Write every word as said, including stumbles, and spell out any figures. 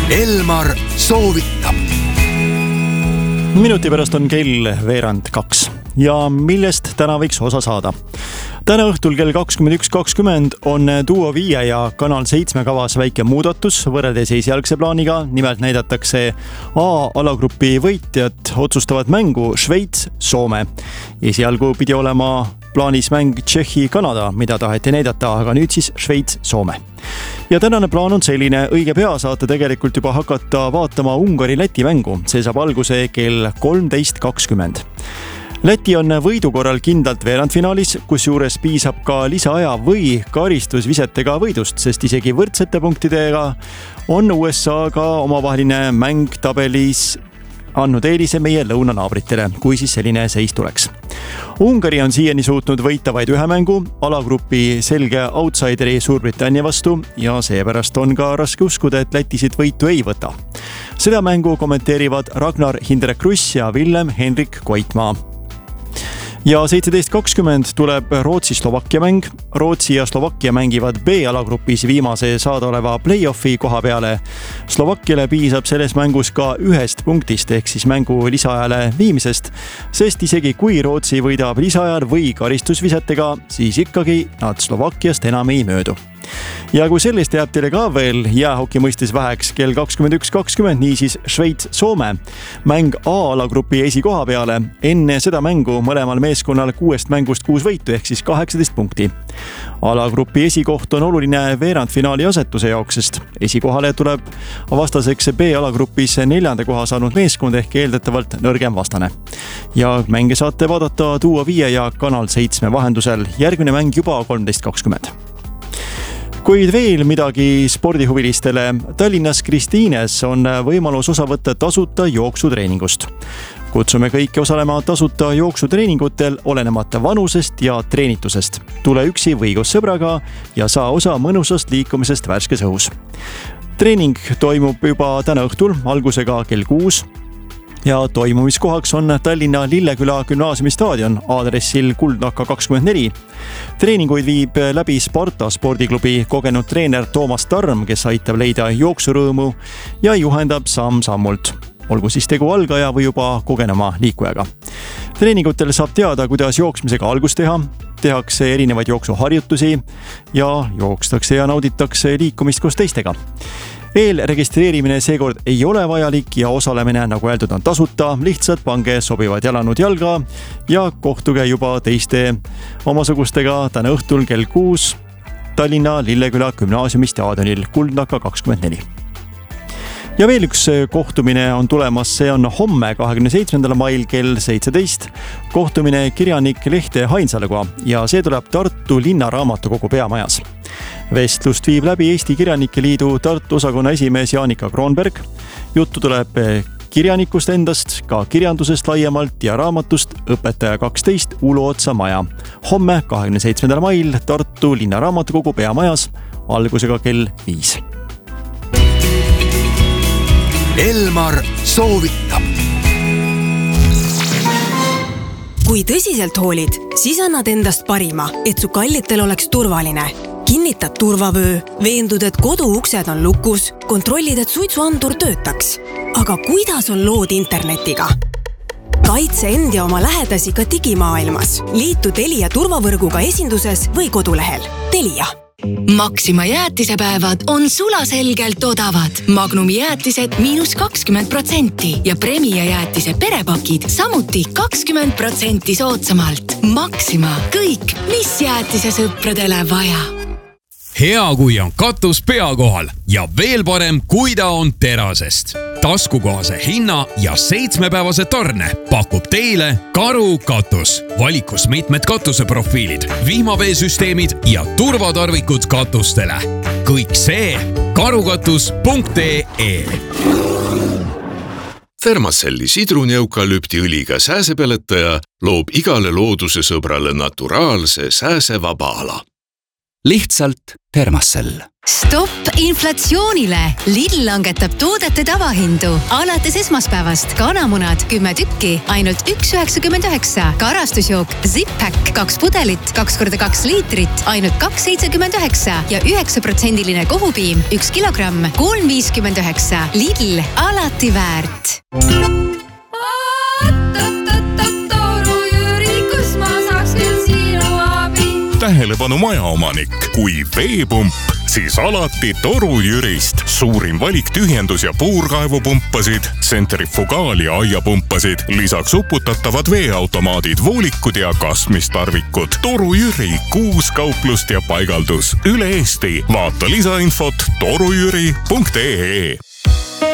Elmar soovitab. Minuti pärast on kell veerand kaks ja millest täna võiks osa saada. Täna õhtul kell kakskümmend üks kakskümmend on Duo viie ja Kanal seitsme kavas väike muudatus võrreldes esialgse plaaniga. Nimelt näidatakse A alagrupi võitjat otsustavat mängu Šveits-Soome. Esialgu pidi olema plaanis mäng Tšehhi-Kanada, mida taheti näidata, aga nüüd siis Šveits-Soome. Ja tänane plaan on selline, õige pea saate tegelikult juba hakata vaatama Ungari-Läti mängu. See saab alguse kell kolmteist kakskümmend. Läti on võidu korral kindlalt veerandfinaalis, kus juures piisab ka lisaaja või karistusvisetega võidust, sest isegi võrdsete punktidega on U S A-ga omavaheline mäng tabelis andnud eelise meie lõunanaabritele, kui siis selline seis tuleks. Ungari on siiani suutnud võita vaid ühe mängu, alagrupi selge outsideri Suurbritannia vastu ja seepärast on ka raske uskuda, et Läti siit võitu ei võta. Seda mängu kommenteerivad Ragnar Hindrek-Russ ja Villem Henrik Koitmaa. Ja seitseteist kakskümmend tuleb Rootsi-Slovakkia mäng. Rootsi ja Slovakkia mängivad B-alagrupis viimase saadaoleva play-offi koha peale. Slovakkiale piisab selles mängus ka ühest punktist ehk siis mängu lisaajale viimisest, sest isegi kui Rootsi võidab lisaajal või karistusvisetega, siis ikkagi nad Slovakkiast enam ei möödu. Ja kui sellest jääb teile ka veel jäähoki mõistes väheks kell kakskümmend üks kakskümmend, niisiis Šveits-Soome mäng A-alagrupi esikoha peale. Enne seda mängu mõlemal meeskonnal kuuest mängust kuus võitu ehk siis kaheksateist punkti. Alagrupi esikoht on oluline veerandfinaali asetuse jaoks, sest esikohale tuleb vastaseks B-alagrupis neljanda koha saanud meeskond ehk eeldatavalt nõrgem vastane. Ja mänge saate vaadata Duo viie ja Kanal seitsme vahendusel. Järgmine mäng juba kolmteist kakskümmend. Kuid veel midagi spordihuvilistele. Tallinnas Kristiines on võimalus osa võtta tasuta jooksutreeningust. Kutsume kõiki osalema tasuta jooksutreeningutel olenemata vanusest ja treenitusest. Tule üksi või koos sõbraga ja saa osa mõnusast liikumisest värskes õhus. Treening toimub juba täna õhtul algusega kell kuus. Ja toimumiskohaks on Tallinna Lilleküla gümnaasiumi staadion aadressil Kuldnaka kakskümmend neli. Treeninguid viib läbi Sparta spordiklubi kogenud treener Toomas Tarm, kes aitab leida jooksurõõmu ja juhendab samm-sammult. Olgu siis tegu algaja või juba kogenema liikujaga. Treeningutel saab teada, kuidas jooksmisega algust teha, tehakse erinevaid jooksuharjutusi ja jookstakse ja nauditakse liikumist koos teistega. Eelregistreerimine seekord ei ole vajalik ja osalemine, nagu öeldud, on tasuta. Lihtsalt pange sobivad jalanud jalga ja kohtuge juba teiste omasugustega täna õhtul kell kuus Tallinna Lilleküla gümnaasiumi staadionil Kuldnaka kakskümmend neli. Ja veel üks kohtumine on tulemas, see on homme kahekümne seitsmendal mail kell seitseteist. Kohtumine kirjanik Lehte Hainsaluga ja see tuleb Tartu Linnaraamatukogu peamajas. Vestlust viib läbi Eesti Kirjanike Liidu Tartu osakonna esimees Jaanika Kroonberg. Juttu tuleb kirjanikust endast, ka kirjandusest laiemalt ja raamatust Õpetaja kaksteist Ulo Otsa maja. Homme kahekümne seitsmendal mail Tartu Linnaraamatukogu peamajas algusega kell viis. Elmar soovitab. Kui tõsiselt hoolid, siis annad endast parima, et su kallitel oleks turvaline. Kinnitad turvavöö, veendud, et koduuksed on lukus, kontrollid, et suitsuandur töötaks. Aga kuidas on lood internetiga? Kaitse end ja oma lähedasi ka digimaailmas. Liitu Telia turvavõrguga esinduses või kodulehel. Telia. Maxima jäätisepäevad on sulaselgelt odavad. Magnumi jäätised miinus kakskümmend protsenti ja Premia jäätise perepakid samuti kakskümmend protsenti soodsamalt. Maxima, kõik, mis jäätise sõpradele vaja. Hea, kui on katus pea kohal ja veel parem, kui ta on terasest. Taskukohase hinna ja seitsmepäevase tarne pakub teile Karu katus. Valikus mitmed katuseprofiilid, vihmaveesüsteemid ja turvatarvikud katustele. Kõik see karukatus punkt ee. Thermacelli sidruni eukalüpti sääsepeletaja loob igale looduse sõbrale naturaalse sääsevaba ala. lihtsalt Thermacell. Stopp inflatsioonile! Lidl langetab toodete tavahindu. Alates esmaspäevast kanamunad kümme tükki, ainult üks üheksakümmend üheksa. Karastusjook Zip-Pack kaks pudelit, kaks korda kaks liitrit, ainult kaks seitsekümmend üheksa ja üheksa protsendiline kohupiim, üks kilogramm, kolm viiskümmend üheksa. Lidl, alati väärt. Tähelepanu majaomanik, kui veepump, siis alati Toru Jürist. Suurim valik tühjendus- ja puurkaevupumpasid, centrifugaal- ja aiapumpasid, lisaks uputatavad veeautomaadid, voolikud ja kasmistarvikud. Toru Jüri, kuus kauplust ja paigaldus üle Eesti. Vaata lisainfot torujüri punkt ee.